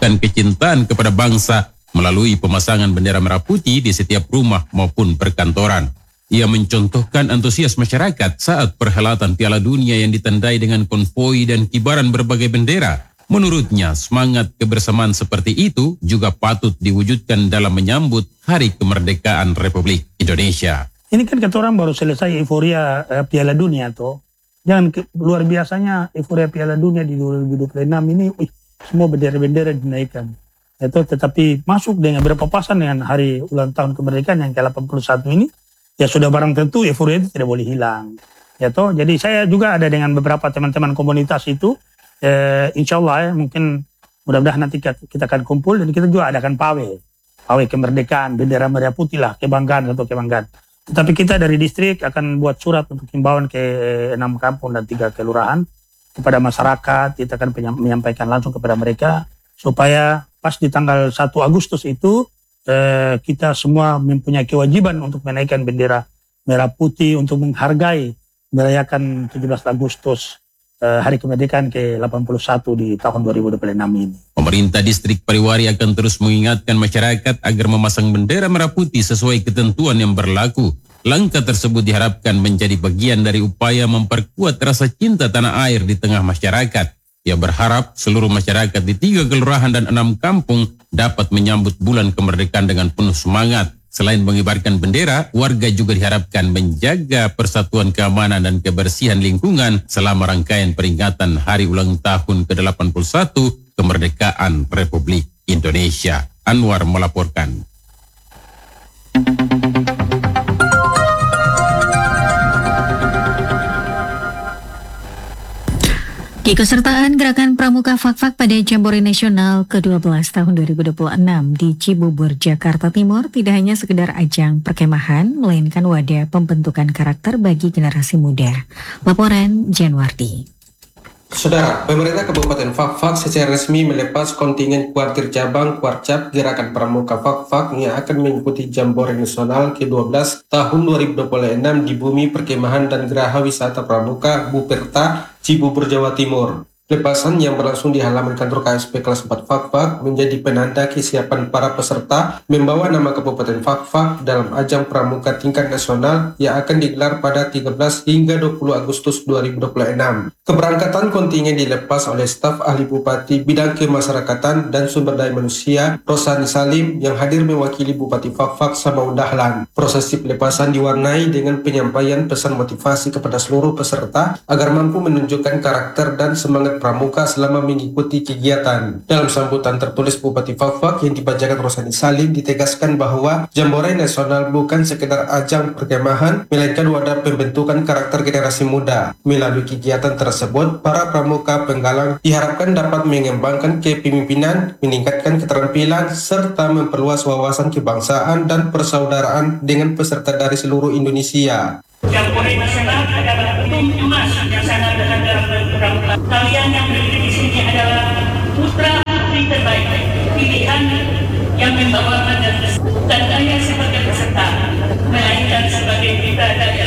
menunjukkan kecintaan kepada bangsa melalui pemasangan bendera merah putih di setiap rumah maupun perkantoran. Ia mencontohkan antusias masyarakat saat perhelatan Piala Dunia yang ditandai dengan konvoi dan kibaran berbagai bendera. Menurutnya, semangat kebersamaan seperti itu juga patut diwujudkan dalam menyambut Hari Kemerdekaan Republik Indonesia. Ini kan kata orang baru selesai euforia Piala Dunia toh. Luar biasanya euforia Piala Dunia di 2026 ini, semua bendera-bendera dinaikkan. Tetapi masuk dengan berpapasan dengan hari ulang tahun kemerdekaan yang ke-81 ini, ya sudah barang tentu euforia itu tidak boleh hilang. Ya toh, jadi saya juga ada dengan beberapa teman-teman komunitas itu. Insya Allah mungkin mudah-mudahan nanti kita akan kumpul dan kita juga adakan pawai kemerdekaan, bendera merah putih lah, kebanggaan atau kebanggaan. Tetapi kita dari distrik akan buat surat untuk himbauan ke 6 kampung dan 3 kelurahan kepada masyarakat. Kita akan menyampaikan langsung kepada mereka supaya pas di tanggal 1 Agustus itu kita semua mempunyai kewajiban untuk menaikkan bendera merah putih untuk menghargai merayakan 17 Agustus Hari Kemerdekaan ke-81 di tahun 2026 ini. Pemerintah Distrik Pariwari akan terus mengingatkan masyarakat agar memasang bendera merah putih sesuai ketentuan yang berlaku. Langkah tersebut diharapkan menjadi bagian dari upaya memperkuat rasa cinta tanah air di tengah masyarakat. Ia berharap seluruh masyarakat di 3 kelurahan dan 6 kampung dapat menyambut bulan kemerdekaan dengan penuh semangat. Selain mengibarkan bendera, warga juga diharapkan menjaga persatuan keamanan dan kebersihan lingkungan selama rangkaian peringatan Hari Ulang Tahun ke-81 Kemerdekaan Republik Indonesia. Anwar melaporkan. Keikutsertaan Gerakan Pramuka Fak-Fak pada Jambore Nasional ke-12 tahun 2026 di Cibubur, Jakarta Timur tidak hanya sekedar ajang perkemahan, melainkan wadah pembentukan karakter bagi generasi muda. Laporan Januarti. Saudara, pemerintah Kabupaten Fak-Fak secara resmi melepas kontingen kuartir cabang Kuarcap Gerakan Pramuka Fak-Fak yang akan mengikuti Jambore Nasional ke-12 tahun 2026 di Bumi Perkemahan dan Geraha Wisata Pramuka Buperta, Cibubur, Jawa Timur. Pelepasan yang berlangsung di halaman kantor KSP kelas 4 Fak-Fak menjadi penanda kesiapan para peserta membawa nama Kabupaten Fak-Fak dalam ajang pramuka tingkat nasional yang akan digelar pada 13 hingga 20 Agustus 2026. Keberangkatan kontingen dilepas oleh staf ahli Bupati Bidang Kemasyarakatan dan Sumber Daya Manusia Rosani Salim yang hadir mewakili Bupati Fak-Fak Samaun Dahlan. Prosesi pelepasan diwarnai dengan penyampaian pesan motivasi kepada seluruh peserta agar mampu menunjukkan karakter dan semangat pramuka selama mengikuti kegiatan. Dalam sambutan tertulis Bupati Fak-Fak yang dibacakan Rosani Salim ditegaskan bahwa Jambore Nasional bukan sekedar ajang perkemahan, melainkan wadah pembentukan karakter generasi muda. Melalui kegiatan tersebut, para pramuka penggalang diharapkan dapat mengembangkan kepemimpinan, meningkatkan keterampilan, serta memperluas wawasan kebangsaan dan persaudaraan dengan peserta dari seluruh Indonesia. Jambore Nasional adalah bentuk emas yang sangat berharga dalam pramuka. Kalian yang berdiri di sini adalah putra putri terbaik, pilihan yang membawa mandat bukan hanya sebagai peserta, melainkan sebagai bidadari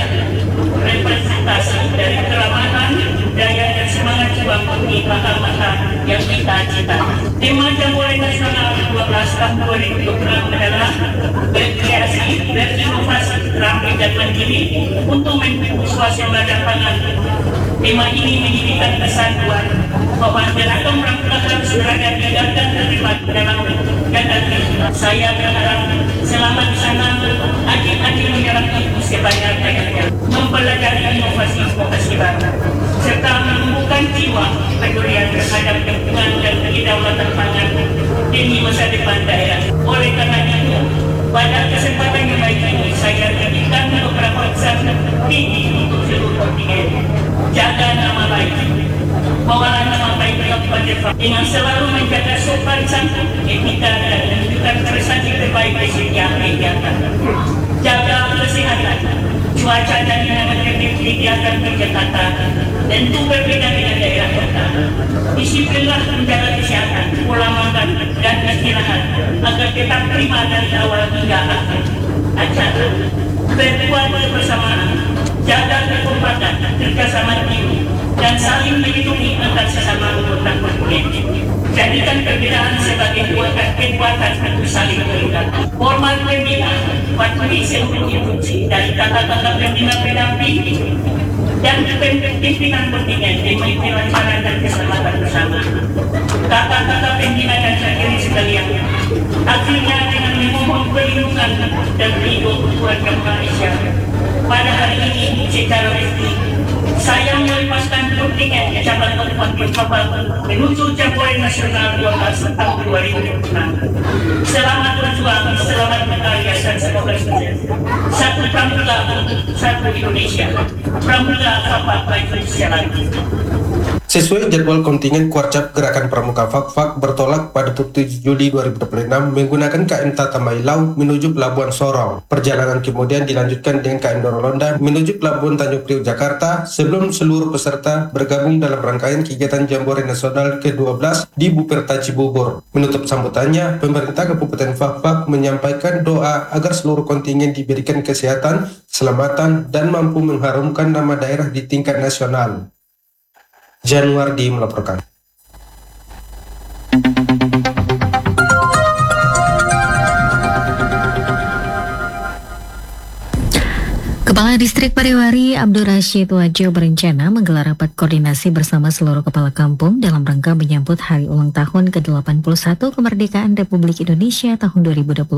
representasi dari keramahan, budaya dan semangat juang bumi mata-mata yang kita cita. Tema Jambore Nasional 12 tahun 2026 adalah berkreasi, berinovasi, ramping dan mandiri untuk mendukung swasembada pangan. Tema ini menjadikan pesan buat bahwa gerakan pramuka harus berada di garda terlibat dalam ganda. Saya berharap selama di sana adik-adik menyerap ilmu sebanyak-banyaknya, mempelajari inovasi-inovasi baru, serta menumbuhkan jiwa pedulian terhadap lingkungan dan kedaulatan pangan demi masa depan daerah. Oleh karena itu, pada kesempatan yang baik ini, saya berikan beberapa pesan tinggi untuk seluruh kontingen. Jaga nama baik, bawalah nama baik Kabupaten Fak dengan selalu menjaga sopan santun, etika dan menunjukkan prestasi terbaik di setiap kegiatan. Jaga kesehatan, cuaca dan dinamika kegiatan Jakarta tentu berbeda dengan daerah kota. Disiplinlah menjaga kesehatan, pola makan dan istirahat agar tetap prima dari awal hingga akhir acara. Berbuat bersama, jaga kekompakan, kerjasama tim, dan saling melindungi antar sesama anggota kontingen. Jadikan perbedaan sebagai kekuatan untuk saling melengkapi. Format pembina, patuhi seluruh instruksi dari kata-kata pembina pendamping dan pimpinan kontingen demi kelancaran dan keselamatan bersama. Kata-kata pembina dan hadirin sekalian, akhirnya dengan memohon perlindungan dan ridho keluarga Malaysia, pada hari ini secara resmi saya melepaskan kontingen cabang kabupaten Papua menuju Jamboree Nasional 12 tahun 2026. Selamat berjuang, selamat berkarya dan semoga sukses. Satu Pramuka, satu Indonesia. Pramuka Fak-Fak baik jalan. Sesuai jadwal kontingen Kuarcap Gerakan Pramuka Fak-Fak bertolak pada 7 Juli 2026 menggunakan KM Tata Mailau menuju Pelabuhan Sorong. Perjalanan kemudian dilanjutkan dengan KM Dorolonda menuju Pelabuhan Tanjung Priok Jakarta sebelum seluruh peserta bergabung dalam rangkaian kegiatan Jamboree Nasional ke-12 di Buperta Cibubur. Menutup sambutannya, pemerintah Kabupaten Fak-Fak menyampaikan doa agar seluruh kontingen diberikan kesehatan, keselamatan, dan mampu mengharumkan nama daerah di tingkat nasional. Januardi melaporkan. Kepala Distrik Pariwari Abdul Rashid Wajo berencana menggelar rapat koordinasi bersama seluruh kepala kampung dalam rangka menyambut hari ulang tahun ke-81 kemerdekaan Republik Indonesia tahun 2026.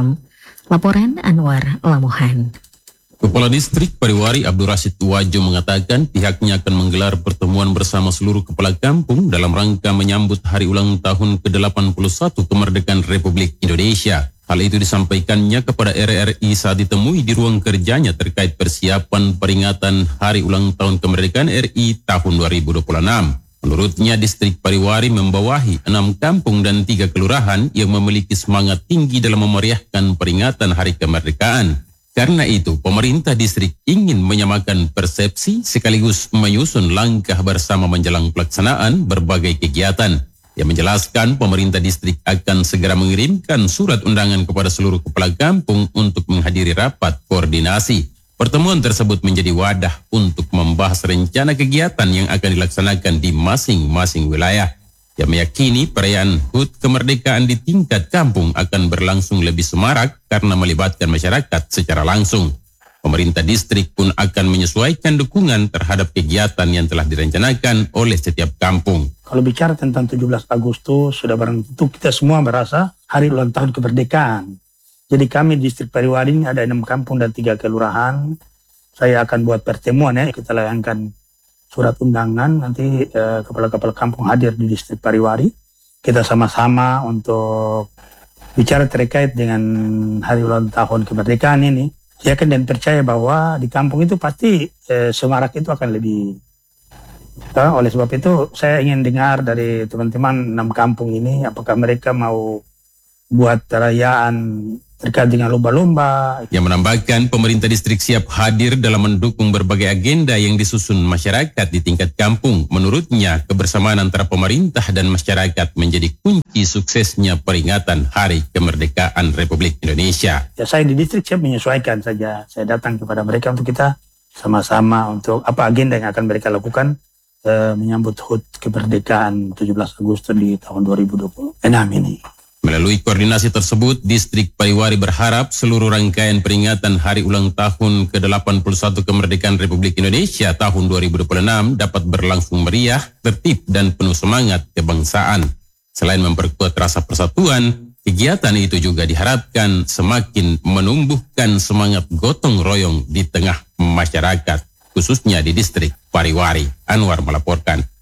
Laporan Anwar Lamuhan. Kepala Distrik Pariwari Abdul Rashid Wajo mengatakan pihaknya akan menggelar pertemuan bersama seluruh kepala kampung dalam rangka menyambut hari ulang tahun ke-81 kemerdekaan Republik Indonesia. Hal itu disampaikannya kepada RRI saat ditemui di ruang kerjanya terkait persiapan peringatan hari ulang tahun kemerdekaan RI tahun 2026. Menurutnya, Distrik Pariwari membawahi 6 kampung dan 3 kelurahan yang memiliki semangat tinggi dalam memeriahkan peringatan hari kemerdekaan. Karena itu, pemerintah distrik ingin menyamakan persepsi sekaligus menyusun langkah bersama menjelang pelaksanaan berbagai kegiatan. Ia menjelaskan pemerintah distrik akan segera mengirimkan surat undangan kepada seluruh kepala kampung untuk menghadiri rapat koordinasi. Pertemuan tersebut menjadi wadah untuk membahas rencana kegiatan yang akan dilaksanakan di masing-masing wilayah. Ia meyakini perayaan HUT kemerdekaan di tingkat kampung akan berlangsung lebih semarak karena melibatkan masyarakat secara langsung. Pemerintah distrik pun akan menyesuaikan dukungan terhadap kegiatan yang telah direncanakan oleh setiap kampung. Kalau bicara tentang 17 Agustus, sudah barang tentu kita semua merasa hari ulang tahun kemerdekaan. Jadi kami Distrik Pariwari ini ada 6 kampung dan 3 kelurahan. Saya akan buat pertemuan kita layangkan surat undangan, nanti kepala-kepala kampung hadir di Distrik Pariwari. Kita sama-sama untuk bicara terkait dengan hari ulang tahun kemerdekaan ini. Saya yakin dan percaya bahwa di kampung itu pasti semarak itu akan lebih. Oleh sebab itu saya ingin dengar dari teman-teman 6 kampung ini apakah mereka mau buat perayaan terkait dengan lomba-lomba. Yang menambahkan pemerintah distrik siap hadir dalam mendukung berbagai agenda yang disusun masyarakat di tingkat kampung. Menurutnya, kebersamaan antara pemerintah dan masyarakat menjadi kunci suksesnya peringatan Hari Kemerdekaan Republik Indonesia. Ya, saya di distrik siap menyesuaikan saja. Saya datang kepada mereka untuk kita sama-sama untuk apa agenda yang akan mereka lakukan menyambut HUT kemerdekaan 17 Agustus di tahun 2026 ini. Melalui koordinasi tersebut, Distrik Pariwari berharap seluruh rangkaian peringatan Hari Ulang Tahun ke-81 Kemerdekaan Republik Indonesia tahun 2026 dapat berlangsung meriah, tertib, dan penuh semangat kebangsaan. Selain memperkuat rasa persatuan, kegiatan itu juga diharapkan semakin menumbuhkan semangat gotong royong di tengah masyarakat, khususnya di Distrik Pariwari. Anwar melaporkan.